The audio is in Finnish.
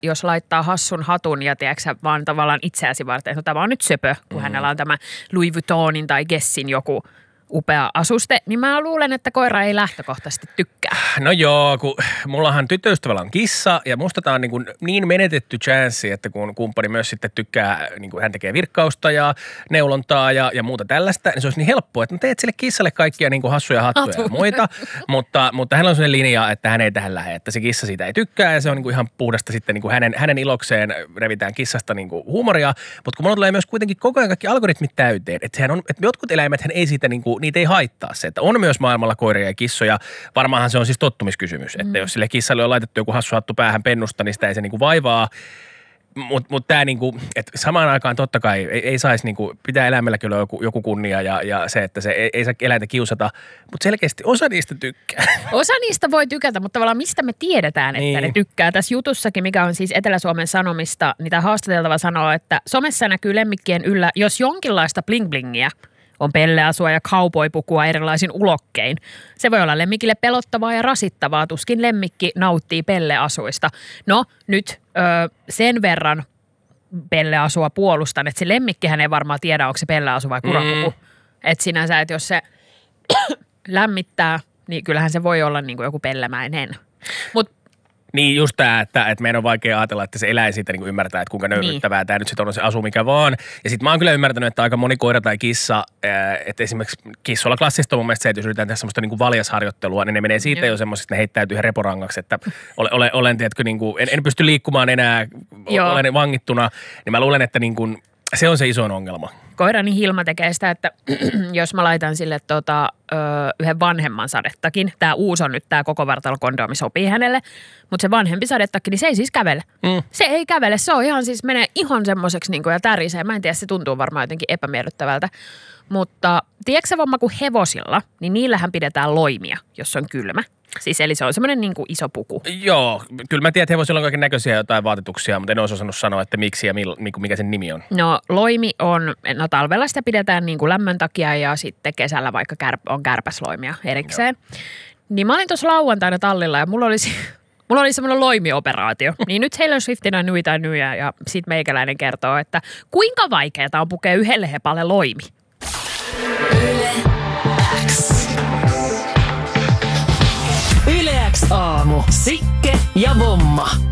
jos laittaa hassun hatun ja tiedätkö, vaan tavallaan itseäsi varten, että tämä on nyt söpö, kun hänellä on tämä Louis Vuittonin tai Guessin joku upea asuste, niin mä luulen, että koira ei lähtökohtaisesti tykkää. No joo, kun mullahan tyttöystävällä on kissa ja musta tää on niin menetetty chanssi, että kun kumppani myös sitten tykkää, niin kuin hän tekee virkkausta ja neulontaa ja muuta tällaista, niin se olisi niin helppoa, että teet sille kissalle kaikkia niin kuin hassuja hattuja ja muita, mutta hänellä on sellainen linja, että hän ei tähän lähde, että se kissa siitä ei tykkää ja se on niin kuin ihan puhdasta sitten niin kuin hänen ilokseen revitään kissasta niin kuin huumoria, mutta kun mulla tulee myös kuitenkin koko ajan kaikki algoritmit täyteen, että sehän on, että jotkut eläimet hän ei siitä niin kuin, niitä ei haittaa se, että on myös maailmalla koiria ja kissoja. Varmaanhan se on siis tottumiskysymys, että jos sille kissalle on laitettu joku hassu hattu päähän pennusta, niin sitä ei se niinku vaivaa. Mutta tämä niinku, että samaan aikaan totta kai ei saisi niinku, pitää eläimelläkin olla joku kunnia ja se, että se ei saa eläintä kiusata, mutta selkeästi osa niistä tykkää. Osa niistä voi tykätä, mutta tavallaan mistä me tiedetään, että ne tykkää. Tässä jutussakin, mikä on siis Etelä-Suomen Sanomista, niin tämä haastateltava sanoo, että somessa näkyy lemmikkien yllä, jos jonkinlaista bling-blingiä, on pelleasua ja cowboypukua erilaisin ulokkein. Se voi olla lemmikille pelottavaa ja rasittavaa, tuskin lemmikki nauttii pelleasuista. No nyt sen verran pelleasua puolustan, että se lemmikkihän ei varmaan tiedä, onko se pelleasu vai kurapuku. Että sinänsä, että jos se lämmittää, niin kyllähän se voi olla niin kuin joku pellemäinen. Niin just tämä, että meidän on vaikea ajatella, että se eläin siitä niin ymmärtää, että kuinka nöyryttävää tämä nyt sitten on se asu mikä vaan. Ja sitten mä oon kyllä ymmärtänyt, että aika moni koira tai kissa, että esimerkiksi kissoilla klassista on mun mielestä se, että jos yritetään tehdä semmoista niin valjasharjoittelua, niin ne menee siitä jo semmoisesta, että ne heittäytyy ihan reporangaksi, että olen tiedätkö, niin kuin, en pysty liikkumaan enää, olen vangittuna, niin mä luulen, että niin kuin, se on se isoin ongelma. Koirani Hilma tekee sitä, että jos mä laitan sille yhden vanhemman sadettakin, tämä uusi on nyt, tämä koko vartalokondoomi sopii hänelle, mutta se vanhempi sadettakki, niin se ei siis kävele. Se ei kävele, se on ihan siis, menee ihan semmoiseksi niin kuin ja tärisee. Mä en tiedä, se tuntuu varmaan jotenkin epämiellyttävältä. Mutta tiedätkö sä vamma kuin hevosilla, niin niillähän pidetään loimia, jos on kylmä. Siis eli se on semmoinen niin kuin iso puku. Joo, kyllä mä tiedän, että hevosilla on kaiken näköisiä jotain vaatetuksia, mutta en olisi osannut sanoa, että miksi ja mikä sen nimi on. No loimi on, talvella sitä pidetään niin kuin lämmön takia ja sitten kesällä vaikka on kärpäsloimia erikseen. Joo. Niin mä olin tuossa lauantaina tallilla ja mulla oli semmoinen loimioperaatio. Niin nyt Taylor Swiftina Nyä ja sit meikäläinen kertoo, että kuinka vaikeaa on pukea yhdelle hepalle loimi. Yle X aamu. Sikke ja Vomma.